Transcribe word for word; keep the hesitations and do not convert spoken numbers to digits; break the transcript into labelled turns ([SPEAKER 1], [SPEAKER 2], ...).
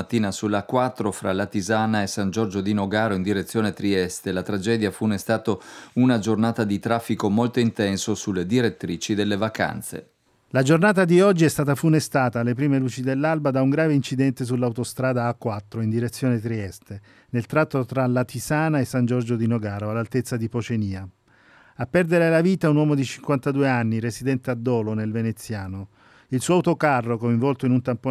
[SPEAKER 1] mattina sulla A quattro fra Latisana e San Giorgio di Nogaro in direzione Trieste. La tragedia fu innestato una giornata di traffico molto intenso sulle direttrici delle vacanze.
[SPEAKER 2] La giornata di oggi è stata funestata alle prime luci dell'alba da un grave incidente sull'autostrada A quattro in direzione Trieste, nel tratto tra Latisana e San Giorgio di Nogaro, all'altezza di Pocenia. A perdere la vita un uomo di cinquantadue anni, residente a Dolo, nel Veneziano. Il suo autocarro, coinvolto in un tampone